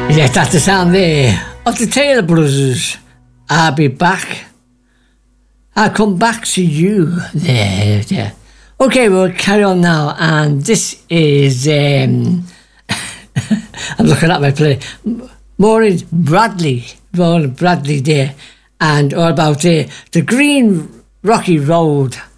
Yeah, that's the sound there of the Taylor Brothers. I'll be back. I'll come back to you. There. Okay, we'll carry on now. And this is... I'm looking at my play. Maureen Bradley there. And all about the Green Rocky Road